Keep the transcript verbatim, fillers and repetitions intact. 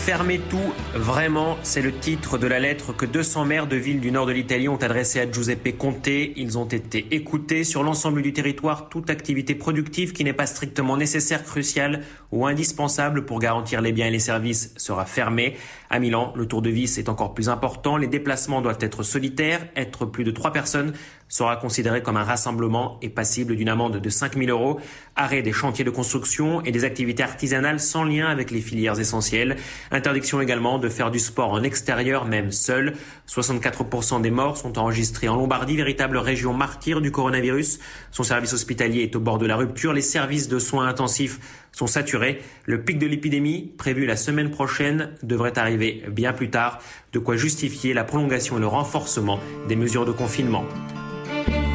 Fermez tout, vraiment, c'est le titre de la lettre que deux cents maires de villes du nord de l'Italie ont adressée à Giuseppe Conte. Ils ont été écoutés. Sur l'ensemble du territoire, toute activité productive qui n'est pas strictement nécessaire, cruciale ou indispensable pour garantir les biens et les services sera fermée. À Milan, le tour de vis est encore plus important. Les déplacements doivent être solitaires. Être plus de trois personnes sera considéré comme un rassemblement et passible d'une amende de cinq mille euros. Arrêt des chantiers de construction et des activités artisanales sans lien avec les filières essentielles. Interdiction également de faire du sport en extérieur, même seul. soixante-quatre pour cent des morts sont enregistrés en Lombardie, véritable région martyre du coronavirus. Son service hospitalier est au bord de la rupture. Les services de soins intensifs sont saturés. Le pic de l'épidémie, prévu la semaine prochaine, devrait arriver bien plus tard. De quoi justifier la prolongation et le renforcement des mesures de confinement.